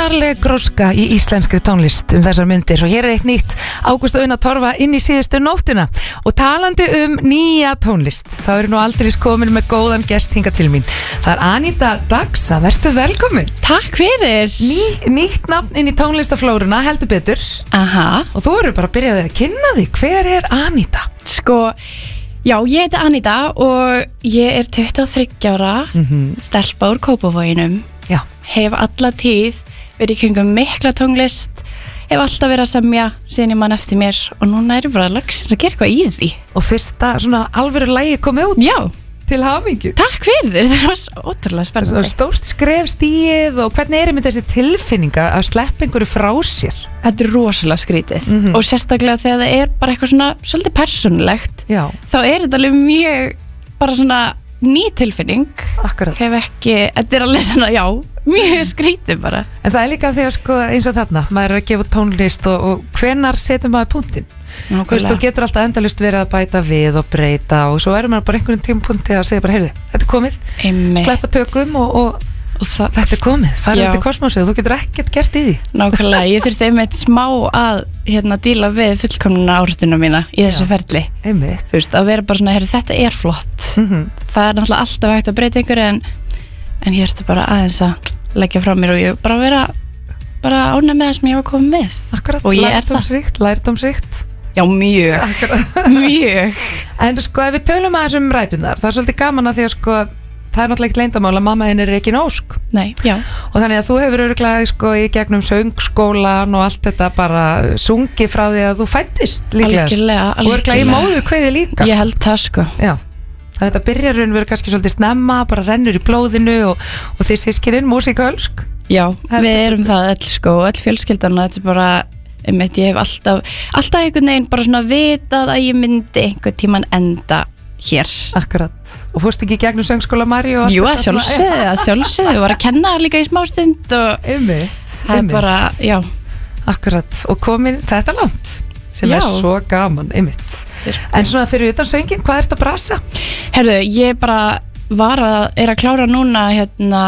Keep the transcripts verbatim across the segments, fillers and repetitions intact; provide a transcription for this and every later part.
Gríðarleg gróska í íslenskri tónlist um þessar myndir og hér er eitt nýtt. Ágúst og Una Torfa inn í síðustu nóttina og talandi um nýja tónlist þá eru nú aldrei komin með góðan gest hinga til mín. Það er Anita Daxa, vertu velkomin. Takk fyrir. Ný, Nýtt nafn inn í tónlistaflóruna, heldur betur. Aha. Og þú eru bara að byrja að kynna þig. Hver er Anita? Sko, já, ég heiti Anita og ég er tuttugu og þriggja ára, mm-hmm. stelpa úr Kópavoginum. Já. Hef alla tíð verið í kringum mikla tónlist, hef alltaf verið að semja síðan ég mann eftir mér og núna er ég bara loksins að gera eitthvað í því. Og fyrsta svona alvöru lagi komið út? Já. Til hamingju. Takk fyrir, það var svo ótrúlega spennandi. Stórt skref stíð og hvernig er með þessi tilfinninga að sleppa einhverju frá sér? Þetta er rosalega skrítið, mm-hmm. og sérstaklega þegar það er bara eitthvað svona svolítið persónulegt, já. Þá er þetta alveg mjög bara svona ný tilfinning. Akkurat. Hef ekki, þetta er alveg svona, já, mjög skrítið bara. En það er líka því að sko eins og þarna, maður er að gefa tónlist og, og hvenar setur maður punktinn? Þú veist, þú getur alltaf endalust verið að bæta við og breyta og svo erum maður bara einhvern tímapunkti að segja bara, heyrðu, þetta er komið, Einmitt. Sleppa tökum og, og, og það, þetta er komið, farið eftir kosmósið og þú getur ekkert gert í því. Nákvæmlega, ég þurfti einmitt smá að hérna díla við fullkomnuna áhrifuna mína í þessu Já. Ferli. Einmitt. Þú veist, að vera bara svona, heyrðu, þetta er flott. Mm-hmm. Það er náttúrulega alltaf hægt að breyta einhverju en, en ég þurfti bara aðeins að leggja frá mér og ég bara vera bara ánægð með það sem ég var komið með. Akkurat, lærdómsríkt, lærdómsríkt. Já, mjög, mjög. En sko, ef við tölum aðeins um rætunar, það er svolítið gaman að því að sko, það er náttúrulega ekkert leyndamál að mamma henni er Regín Ósk. Nei, já. Og þannig að þú hefur örugglega sko í gegnum söngskólan og allt þetta bara sungið frá því að þú fættist líklega. Algjörlega, algjörlega. Og örugglega í móðu kveði líka. Ég held það sko. Já. Þannig að þetta byrjar raun verið kannski svolítið snemma, bara rennur í blóðinu og, og þið systkinin, músíkölsk. Já, við erum það öll sko, öll fjölskyldan og þetta er bara Einmitt, ég hef alltaf, alltaf einhvern veginn bara svona vitað að ég myndi einhvern tíman enda hér. Akkurat. Og fórst ekki í gegnum söngskóla Mari og allt Jú, þetta? Jú, að sjálfsögðu, að sjálfsögðu. Ég var að kenna líka í smástund og einmitt, það er einmitt. bara, já. Akkurat. Og komin þetta langt sem já. Er svo gaman, einmitt. En svona fyrir utan söngin, hvað ert að brasa? Herðu, ég bara var að, er að klára núna hérna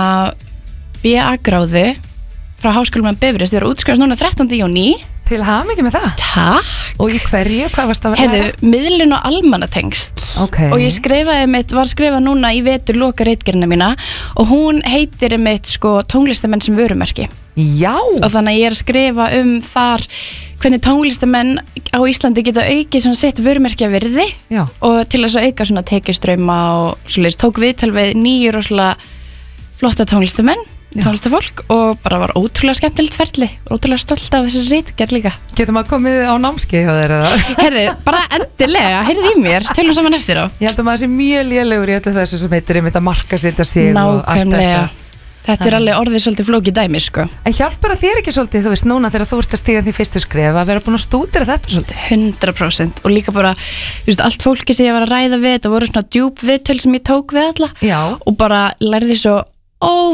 B A-gráðu frá Háskólanum á Bifröst. Ég var útskrifast núna þrettánda júní. Til hamingju með það. Takk. Og í hverju, hvað varst að vera? Heyrðu, miðlun og almannatengsl. Okay. Og ég skrifaði mitt, var skrifað núna í vetur loka ritgerðina mína og hún heitir mitt sko tónlistamenn sem vörumerki. Já. Og þannig að ég er að skrifa um þar hvernig tónlistamenn á Íslandi geta aukið svona sitt vörumerkja virði. Já. Og til þess að auka svona tekjustrauma og svoleiðis tók viðtal við nýjur og svona flotta tónlistamenn. Tónlistafólk og bara var ótrúlega skemmtilegt ferli, ótrúlega stolt af þessu ritgerð líka. Getur maður komið á námskeið hjá þér eða? Herri, bara endilega, heyrið í mér, tölum saman eftir á. Ég held að maður sé mjög lélegur í öllu þessu sem heitir einmitt að markasetja sig og allt þetta. Þetta er alveg orðið svolítið flókið dæmi, sko. En hjálpar að þér ekki svolítið, þú veist, núna þegar þú ert að stíga því fyrstu skref að vera búin að stúdera þetta svolítið? hundrað prósent og líka bara, þú veist, allt fólki sem ég var að ræða við, þetta voru svona djúp viðtöl sem ég tók við alla. Já. Og bara lærði svo ó